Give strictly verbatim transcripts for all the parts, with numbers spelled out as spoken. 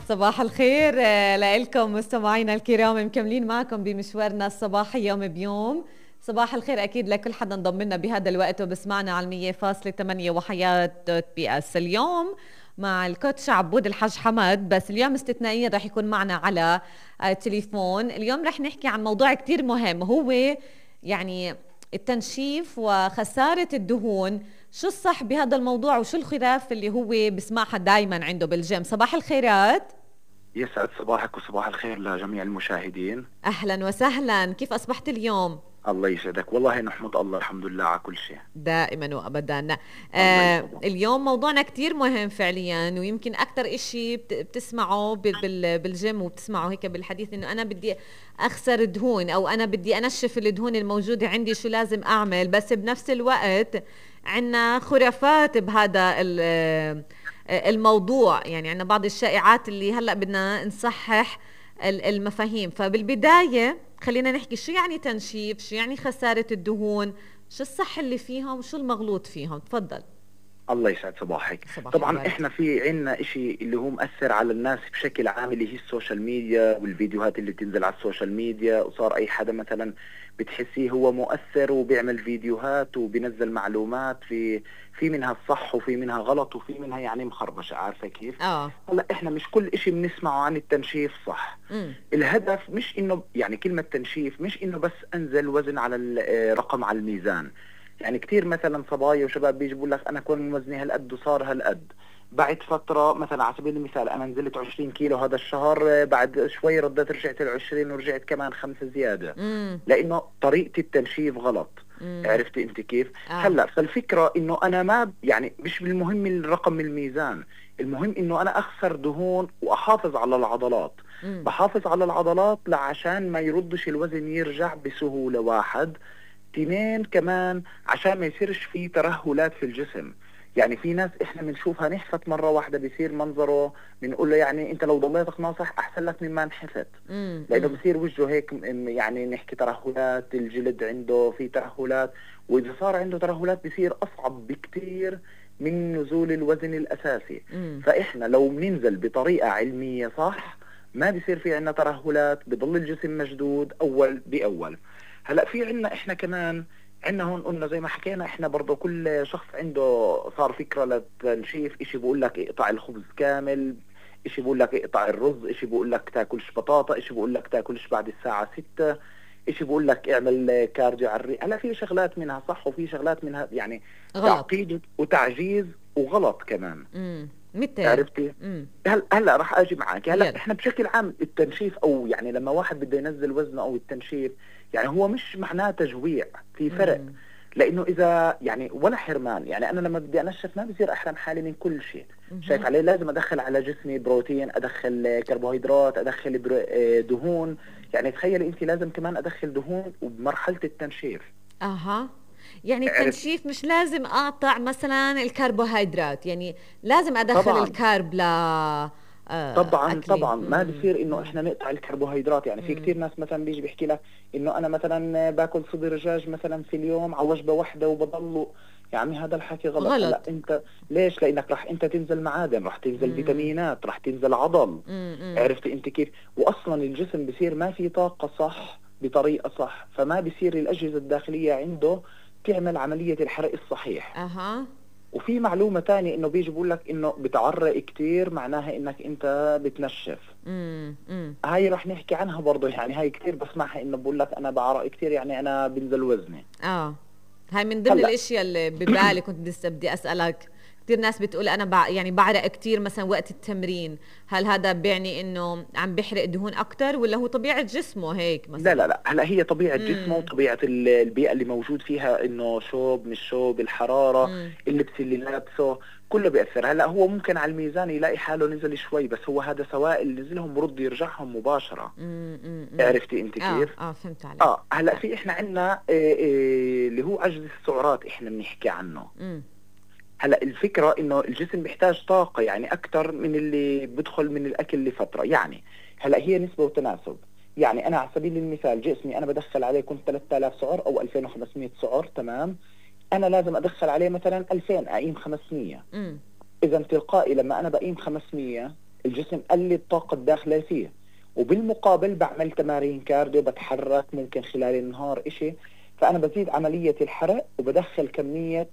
صباح الخير آه، لكم مستمعينا الكرام، مكملين معكم بمشوارنا الصباحي يوم بيوم. صباح الخير أكيد لكل حدا انضم لنا بهذا الوقت وبسمعنا على المية فاصلة ثمانية وحياة دوت بي اس. اليوم مع الكوتش عبود الحاج حمد، بس اليوم استثنائيا رح يكون معنا على التليفون. اليوم رح نحكي عن موضوع كتير مهم، هو يعني التنشيف وخسارة الدهون. شو الصح بهذا الموضوع وشو الخلاف اللي هو بسمعها دايما عنده بالجيم؟ صباح الخيرات. يسعد صباحك وصباح الخير لجميع المشاهدين. أهلا وسهلا، كيف أصبحت اليوم؟ الله يسعدك، والله نحمد الله الحمد لله على كل شيء. دائما وأبدا. الله آه يسعدك. اليوم موضوعنا كتير مهم فعليا، ويمكن أكتر إشي بت- بتسمعه بال- بال- بالجيم وبتسمعه هيك بالحديث، إنه أنا بدي أخسر دهون أو أنا بدي أنشف الدهون الموجودة عندي، شو لازم أعمل؟ بس بنفس الوقت عنا خرافات بهذا ال- آه، الموضوع. يعني عنا بعض الشائعات اللي هلأ بدنا نصحح ال- المفاهيم. فبالبداية خلينا نحكي شو يعني تنشيف، شو يعني خسارة الدهون، شو الصح اللي فيهم وشو المغلوط فيهم. تفضل. الله يسعد صباحك. صباح طبعا الورد. احنا في عنا اشي اللي هو مأثر على الناس بشكل عام، اللي هي السوشيال ميديا والفيديوهات اللي بتنزل على السوشيال ميديا، وصار اي حدا مثلا بتحسيه هو مؤثر وبيعمل فيديوهات وبينزل معلومات، في في منها الصح وفي منها غلط وفي منها يعني مخربشة، عارفة كيف؟ اه. هلا احنا مش كل اشي بنسمعه عن التنشيف صح. امم. الهدف مش انه يعني كلمة تنشيف مش انه بس انزل وزن على ال- آه، رقم على الميزان. يعني كثير مثلا صبايا وشباب بيجي بيقول لك انا كون وزني هالقد وصار هالقد، بعد فترة مثلا على سبيل المثال انا نزلت عشرين كيلو هذا الشهر، آه، بعد شوي ردت رجعت ل عشرين ورجعت كمان خمسة زيادة، امم. لانه طريقة التنشيف غلط. امم. عرفتي انت كيف؟ اه. هلا فالفكرة انه انا ما ب- يعني مش بالمهم الرقم الميزان، المهم انه انا اخسر دهون واحافظ على العضلات. امم. بحافظ على العضلات لعشان ما يردش الوزن يرجع بسهولة، واحد. اثنين كمان عشان ما يصيرش في ترهلات في الجسم. يعني في ناس احنا بنشوفها نحفت مرة واحدة بيصير منظره، بنقول له يعني انت لو ضليتك ناصح احسن لك مما انحفت، لانه امم. بصير وجهه هيك م- يعني نحكي ترهلات، الجلد عنده في ترهلات، واذا صار عنده ترهلات بصير اصعب بكتير من نزول الوزن الاساسي. امم. فاحنا لو بننزل بطريقة علمية صح ما بصير في عنا ترهلات، بضل الجسم مشدود اول باول. هلا في عنا احنا كمان، عنا هون قلنا زي ما حكينا احنا برضه كل شخص عنده صار فكرة للتنشيف، اشي بقول لك اقطع الخبز كامل، اشي بقول لك اقطع الرز، اشي بقول لك تاكلش بطاطا، اشي بقول لك تاكلش بعد الساعة ستة، اشي بقول لك اعمل كارديو على الريق. هلا في شغلات منها صح وفي شغلات منها يعني غلط. تعقيد وتعجيز وغلط كمان. امم. مثل. عرفتي؟ امم. هل هلا راح اجي معك. هلا يلا. احنا بشكل عام التنشيف، او يعني لما واحد بده ينزل وزنه او التنشيف، يعني هو مش معناه تجويع، في فرق. امم. لانه اذا يعني ولا حرمان، يعني انا لما بدي انشف ما بصير احرم حالي من كل شيء. شايف امم. علي؟ لازم ادخل على جسمي بروتين، ادخل كربوهيدرات، ادخل برو- آه، دهون. يعني تخيلي انت لازم كمان ادخل دهون وبمرحلة التنشيف. اها. يعني عرفت؟ التنشيف مش لازم اقطع مثلا الكربوهيدرات، يعني لازم ادخل طبعا الكارب ل آه، طبعا اكلي. طبعا ما امم. بصير انه امم. احنا نقطع الكربوهيدرات. يعني في امم. كثير ناس مثلا بيجي بيحكي لك انه انا مثلا باكل صدر دجاج مثلا في اليوم على وجبه واحده وبضل. يا عمي هذا الحكي غلط. هلا غلط. انت ليش؟ لانك راح انت تنزل معادن، راح تنزل امم. فيتامينات، راح تنزل عضل. امم. عرفت انت كيف؟ واصلا الجسم بصير ما في طاقه صح بطريقه صح، فما بصير الاجهزه الداخليه عنده تعمل عمليه الحرق الصحيح. اها. وفي معلومة تانية انه بيجي بقول لك انه بتعرق كتير معناها انك انت بتنشف. امم. امم. هاي رح نحكي عنها برضه، يعني هاي كتير بسمعها انه بقول لك انا بعرق كتير يعني انا بنزل وزني. اه. هاي من ضمن هلا الاشياء اللي ببالي كنت بدي بدي اسالك. كثير ناس بتقول انا بع... يعني بعرق كثير مثلا وقت التمرين، هل هذا بيعني انه عم بيحرق دهون اكثر ولا هو طبيعة جسمه هيك لا لا مثلا؟ لا هلا هي طبيعة جسمه امم. وطبيعة ال- البيئة اللي موجود فيها، انه شوب مش شوب، الحرارة، امم. اللبس اللي لابسه، كله بيأثر. هلا هو ممكن على الميزان يلاقي حاله نزل شوي، بس هو هذا سوائل نزلهم برد يرجعهم مباشرة. امم. عرفتي انت اه. كيف؟ اه فهمت عليك. اه هلا في احنا عندنا اللي هو عجز السعرات احنا بنحكي عنه. امم. هلا الفكرة انه الجسم بيحتاج طاقة يعني اكثر من اللي بدخل من الاكل لفترة. يعني هلا هي نسبة وتناسب. يعني انا على سبيل المثال جسمي انا بدخل عليه كنت ثلاثة آلاف سعر او ألفين وخمسمية سعر، تمام؟ انا لازم ادخل عليه مثلا ألفين، اقيم خمسمية. امم. اذا تلقائي لما انا بقيم خمسمية الجسم قلل الطاقة الداخلة فيه. وبالمقابل بعمل تمارين كارديو، بتحرك ممكن خلال النهار إشي، فأنا بزيد عملية الحرق وبدخل كمية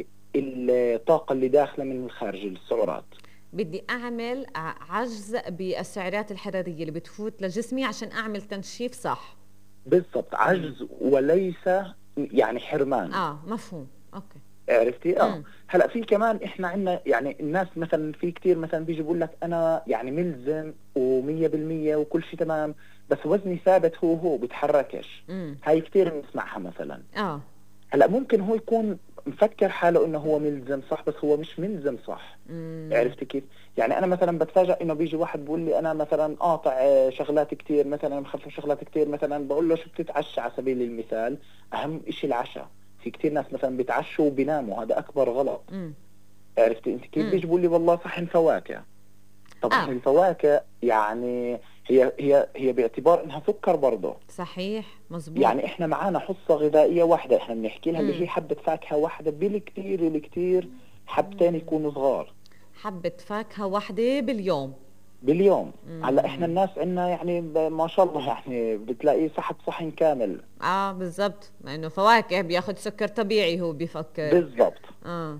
الطاقة اللي داخلة من الخارج، السعرات. بدي أعمل ع- عجز بالسعرات الحرارية اللي بتفوت لجسمي عشان أعمل تنشيف صح. بالضبط، مم. عجز وليس يعني حرمان. آه مفهوم. أوكي. عرفتي؟ اه مم. هلا في كمان احنا عندنا يعني الناس مثلا، في كتير مثلا بيجي بقول لك انا يعني ملزم ومية بالمية وكل شيء تمام، بس وزني ثابت هو هو بتحركش. مم. هاي كتير بنسمعها مثلا. آه. هلا ممكن هو يكون مفكر حاله انه هو ملزم صح، بس هو مش ملزم صح. مم. عرفتي كيف؟ يعني انا مثلا بتفاجئ انه بيجي واحد بيقول لي انا مثلا قاطع آه، شغلات كتير، مثلا مخفف شغلات كتير، مثلا بقول له شو بتتعشى على سبيل المثال، اهم اشي العشاء. في كتير ناس مثلا بيتعشوا وبيناموا، هذا اكبر غلط. مم. عرفتي انت كيف؟ مم. بيجي بيقول لي والله صحن فواكه. طبعا آه الفواكه يعني هي هي هي باعتبار انها سكر برضه. صحيح مزبوط. يعني احنا معانا حصة غذائية واحدة احنا بنحكي لها، اللي مم. هي حبة فاكهة واحدة بالكتير، والكتير حبتين يكونوا صغار حبة فاكهة واحدة باليوم. باليوم. هلا احنا مم. الناس عندنا يعني ب- ما شاء الله يعني بتلاقيه صحة صحن كامل. اه بالضبط، لانه فواكه بياخد سكر طبيعي هو بيفكر. بالضبط. اه.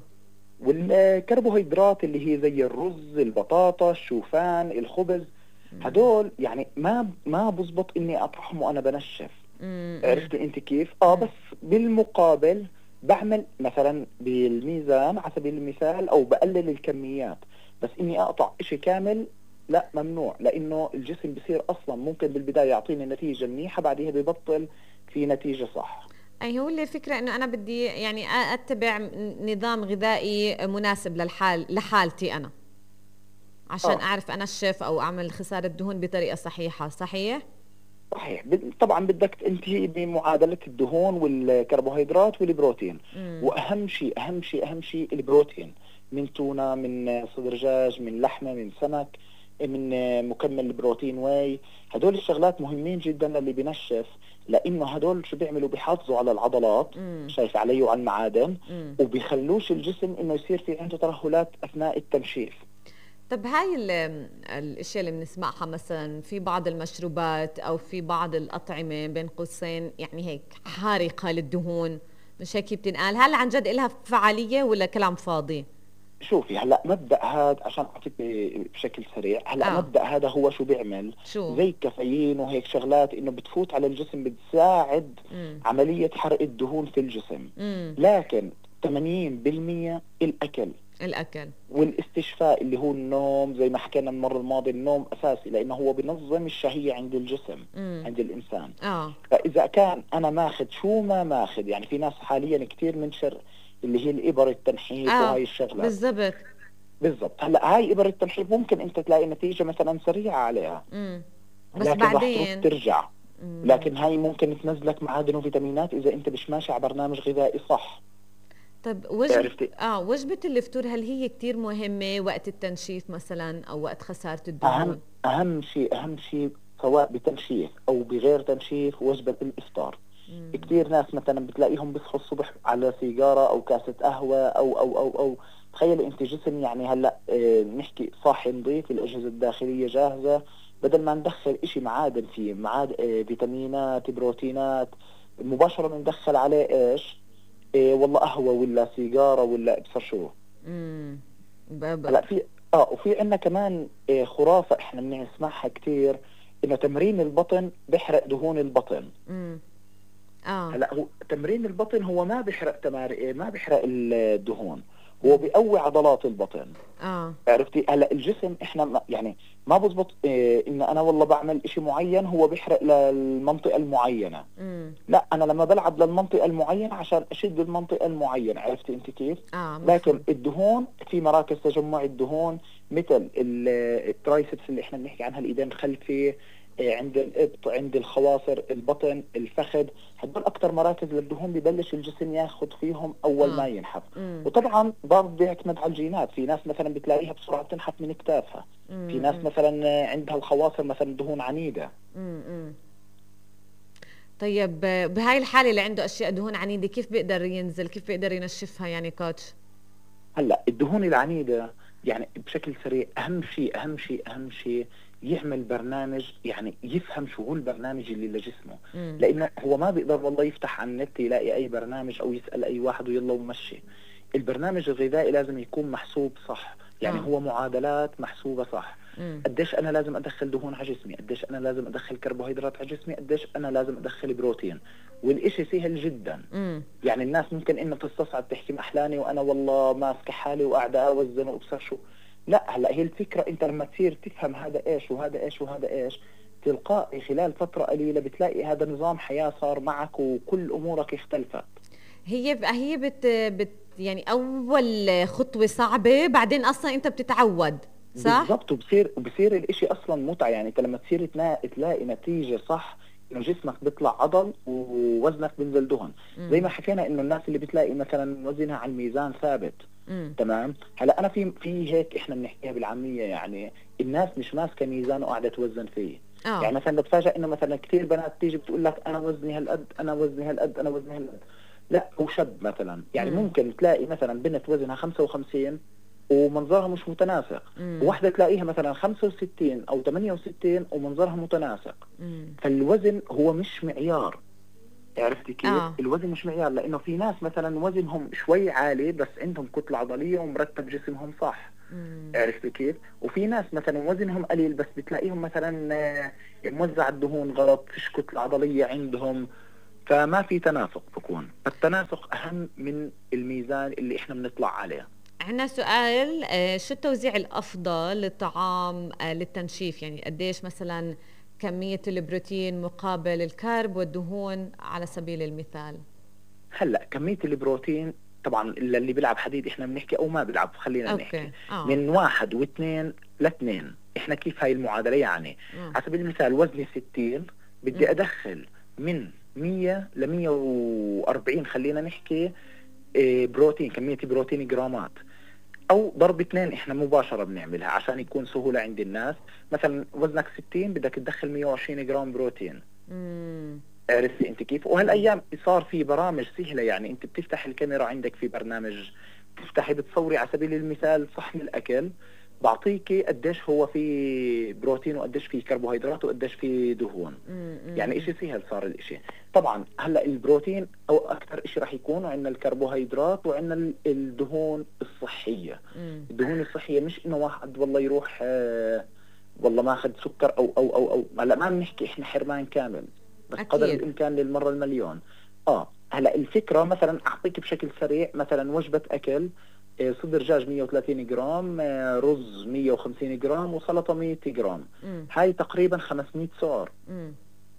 والكربوهيدرات اللي هي زي الرز، البطاطا، الشوفان، الخبز، هدول يعني ما ما بزبط اني اطعم وانا بنشف. امم. عرفتي انت كيف؟ اه بس بالمقابل بعمل مثلا بالميزان على سبيل المثال، او بقلل الكميات. بس اني اقطع اشي كامل لا، ممنوع، لانه الجسم بصير اصلا ممكن بالبداية يعطيني نتيجة منيحة، بعدها ببطل في نتيجة صح. اي هو اللي الفكرة انه انا بدي يعني اتبع نظام غذائي مناسب للحال لحالتي انا، عشان اه اعرف انشف او اعمل خسارة دهون بطريقة صحيحة. صحيح. صحيح. بد- طبعا بدك تنتهي بمعادلة الدهون والكربوهيدرات والبروتين. امم. واهم شيء اهم شيء اهم شيء البروتين، من تونة، من صدر دجاج، من لحمة، من سمك، من مكمل البروتين واي. هدول الشغلات مهمين جدا للي بنشف، لانه هدول شو بيعملوا؟ بيحافظوا على العضلات، امم. شايف علي، وعلى المعادن، امم. وبيخلوش الجسم انه يصير في عنده ترهلات اثناء التنشيف. طب هاي ال- الاشياء اللي بنسمعها مثلا في بعض المشروبات او في بعض الاطعمه بين قوسين يعني هيك حارقه للدهون، مش هيك بتنقال، هل عن جد إلها فعاليه ولا كلام فاضي؟ شوفي هلا مبدأ هذا عشان اعطيك بشكل سريع. هلا اه. مبدأ هذا هو شو بيعمل؟ شو. زي الكافيين وهيك شغلات، انه بتفوت على الجسم بتساعد امم. عملية حرق الدهون في الجسم. امم. لكن ثمانين بالمية الاكل الاكل. والاستشفاء اللي هو النوم، زي ما حكينا المرة الماضية، النوم اساسي لانه هو بنظم الشهية عند الجسم، امم. عند الانسان. اه. فاذا كان انا ماخذ شو ما ماخذ، يعني في ناس حاليا كثير منشر اللي هي الابر التنحيف اه وهاي الشغلات. بالضبط. بالضبط. هلا هاي ابر التنحيف ممكن انت تلاقي نتيجه مثلا سريعه عليها، امم. بس لكن راح تروح بعدين. ترجع. امم. لكن هاي ممكن تنزلك معادن وفيتامينات اذا انت مش ماشي على برنامج غذائي صح. طب وجبة عرفتي؟ اه وجبة الفطور هل هي كتير مهمة وقت التنشيف مثلا او وقت خسارة اهم الدهون؟ اهم شيء اهم شيء سواء بتنشيف او بغير تنشيف، وجبه الافطار. مم. كثير ناس مثلا بتلاقيهم بيصحوا الصبح على سيجاره او كاسه قهوه او او او او تخيل انت جسم يعني هلا اه نحكي صاحي نظيف، الاجهزه الداخليه جاهزه، بدل ما ندخل اشي معادن فيه، معاد اه فيتامينات، بروتينات، مباشره بندخل عليه ايش؟ اه والله قهوه ولا سيجاره ولا ابصر شو. امم. ب... ب... هلا في اه وفي عندنا كمان اه خرافه احنا بنسمعها كثير، انه تمرين البطن بيحرق دهون البطن. امم. اه. هلا هو تمرين البطن هو ما بيحرق تمار ما بيحرق الدهون، هو امم. بيقوي عضلات البطن. اه. عرفتي؟ هلا الجسم احنا ما يعني ما بزبط إيه ان انا والله بعمل اشي معين هو بيحرق للمنطقة المعينة. امم. لا، انا لما بلعب للمنطقة المعينة عشان اشد المنطقة المعينة. عرفتي انت كيف؟ اه لكن مفهوم. الدهون في مراكز تجمع الدهون، مثل ال- الترايسبس اللي احنا بنحكي عنها، الايدين الخلفية، إيه، عند الابط، عند الخواصر، البطن، الفخذ. هدول اكثر مراكز للدهون ببلش الجسم ياخذ فيهم اول اه. ما ينحف. امم. وطبعا برضه بيعتمد على الجينات، في ناس مثلا بتلاقيها بسرعة بتنحف من كتافها، في ناس امم. مثلا عندها الخواصر مثلا دهون عنيدة. امم. طيب بهاي الحالة اللي عنده اشياء دهون عنيدة كيف بيقدر ينزل، كيف بيقدر ينشفها يعني كوتش؟ هلا الدهون العنيدة يعني بشكل سريع، اهم شيء اهم شيء اهم شيء يعمل برنامج، يعني يفهم شو هو البرنامج اللي لجسمه. مم. لانه هو ما بيقدر والله يفتح على النت يلاقي اي برنامج او يسال اي واحد ويلا ومشي. البرنامج الغذائي لازم يكون محسوب صح، يعني آه. هو معادلات محسوبة صح. مم. قديش انا لازم ادخل دهون على جسمي، قديش انا لازم ادخل كربوهيدرات على جسمي، قديش انا لازم ادخل بروتين. والاشي سهل جدا. مم. يعني الناس ممكن انه تستصعب تحكي محلاني وانا والله ماسكه حالي وقاعده اوزن وابصر شو. لا، هلا هي الفكره انت لما تصير تفهم هذا ايش وهذا ايش وهذا ايش، تلقائي خلال فتره قليله بتلاقي هذا نظام حياه صار معك وكل امورك اختلفت. هي هي بت, بت يعني اول خطوه صعبه، بعدين اصلا انت بتتعود، صح؟ بالضبط، وبصير وبصير الاشي اصلا متعه. يعني انت لما تصير تنا- تلاقي نتيجه صح، انه جسمك بيطلع عضل ووزنك بينزل دهن. مم. زي ما حكينا انه الناس اللي بتلاقي مثلا وزنها على الميزان ثابت. مم. تمام. هلا انا في في هيك احنا بنحكيها بالعاميه، يعني الناس مش ماسكه ميزان وقاعده توزن فيه. اه. يعني مثلا بتفاجئ انه مثلا كثير بنات تيجي بتقول لك انا وزني هالقد، انا وزني هالقد، انا وزني هالقد. لا، هو شاب مثلا، يعني مم. ممكن تلاقي مثلا بنت وزنها خمسة وخمسين ومنظرها مش متناسق، مم. وواحدة تلاقيها مثلا خمسة وستين او ثمانية وستين ومنظرها متناسق. مم. فالوزن هو مش معيار. عرفتي كيف؟ اه. الوزن مش معيار، لانه في ناس مثلا وزنهم شوي عالي بس عندهم كتلة عضلية ومرتب جسمهم صح. مم. عرفتي كيف؟ وفي ناس مثلا وزنهم قليل بس بتلاقيهم مثلا آه، موزع الدهون غلط، فيش كتلة عضلية عندهم. فما في تناسق. بكون التناسق اهم من الميزان اللي احنا بنطلع عليه. عندنا سؤال، آه، شو التوزيع الأفضل للطعام آه، للتنشيف؟ يعني قديش مثلا كمية البروتين مقابل الكارب والدهون على سبيل المثال؟ هلا كمية البروتين طبعا اللي بيلعب حديد احنا بنحكي او ما بيلعب، خلينا نحكي اوكي. اه. من واحد واثنين لاثنين. احنا كيف هاي المعادلة؟ يعني اه. على سبيل المثال وزني ستين، بدي ادخل من مية ل مية وأربعين خلينا نحكي إيه، بروتين، كمية بروتين جرامات. او ضرب اثنين احنا مباشرة بنعملها عشان يكون سهولة عند الناس. مثلا وزنك ستين بدك تدخل مية وعشرين جرام بروتين. امم. عرفتي انت كيف؟ وهالايام صار في برامج سهله، يعني انت بتفتح الكاميرا عندك في برنامج، بتفتحي بتصوري على سبيل المثال صحن الاكل، بعطيكي قديش هو في بروتين وقديش في كربوهيدرات وقديش في دهون. يعني اشي سهل صار الاشي. طبعا هلا البروتين او اكثر اشي راح يكون عندنا الكربوهيدرات وعندنا الدهون الصحيه. مم. الدهون الصحيه مش انه واحد والله يروح آه والله ماخذ سكر او او او او هلا ما بنحكي احنا حرمان كامل، بس أكيد. قدر الامكان للمره المليون. اه هلا الفكره مثلا اعطيك بشكل سريع مثلا وجبه اكل، آه، صدر دجاج مية وثلاثين جرام، آه، رز مية وخمسين جرام، وسلطه مية جرام. مم. هاي تقريبا خمسمية سعر. امم.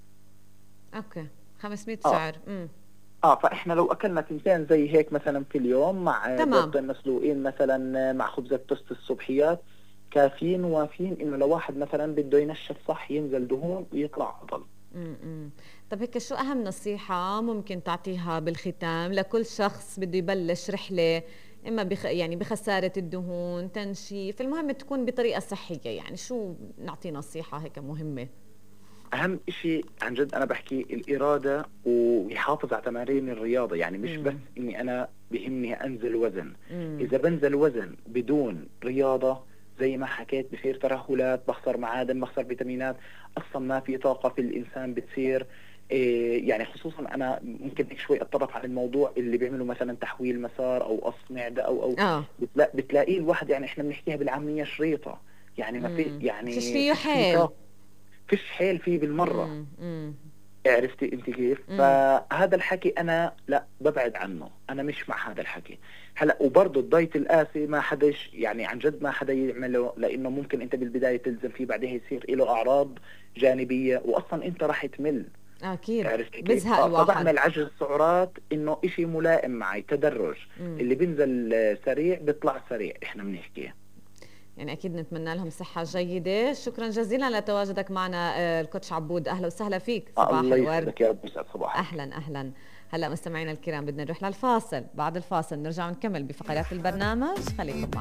اوكي. خمسمية اه سعر. امم. اه فاحنا لو اكلنا تنتين زي هيك مثلا في اليوم مع آه، تمام. بيضتين مسلوقين مثلا، آه، مع خبزة توست الصبحيات، كافيين وافين انه لو واحد مثلا بده ينشف صح ينزل دهون ويطلع عضل. امم. طب هيك شو أهم نصيحة ممكن تعطيها بالختام لكل شخص بده يبلش رحلة، إما بخ يعني بخسارة الدهون، تنشيف، المهم تكون بطريقة صحية؟ يعني شو نعطي نصيحة هيك مهمة؟ اهم اشي عن جد انا بحكي الارادة، ويحافظ على تمارين الرياضة. يعني مش مم. بس اني انا بهمني انزل وزن. مم. اذا بنزل وزن بدون رياضة زي ما حكيت بصير ترهلات، بخسر معادن، بخسر فيتامينات، اصلا ما في طاقة في الانسان بتصير. إيه يعني خصوصا انا ممكن هيك شوي اتطرق عن الموضوع اللي بيعملوا مثلا تحويل مسار او قص معدة او او اه. بتلا بتلاقيه الواحد، يعني احنا بنحكيها بالعامية شريطة. يعني ما في مم. فيش يعني فيه فيش في حيل. طاقة، فيش حيل فيه بالمرة. امم. امم. عرفتي انت كيف؟ امم. فهذا الحكي انا لا ببعد عنه، انا مش مع هذا الحكي. هلا وبرضه الدايت القاسي ما حداش، يعني عن جد ما حدا يعمله، لانه ممكن انت بالبدايه تلزم فيه بعدها يصير له اعراض جانبيه واصلا انت راح تمل. اكيد عرفتي كيف؟ بزهق اه الواحد. فبعمل عجز سعرات، انه اشي ملائم معي، تدرج. امم. اللي بينزل آه، سريع بيطلع سريع، احنا بنحكي. يعني أكيد نتمنى لهم صحة جيدة. شكرا جزيلا لتواجدك معنا آه، الكوتش عبود، أهلا وسهلا فيك، آه صباح الله الورد. يسعدك يا رب، يسعد صباحك. أهلا أهلا. هلا مستمعينا الكرام بدنا نروح للفاصل، بعد الفاصل نرجع نكمل بفقرات البرنامج، خليكم معنا.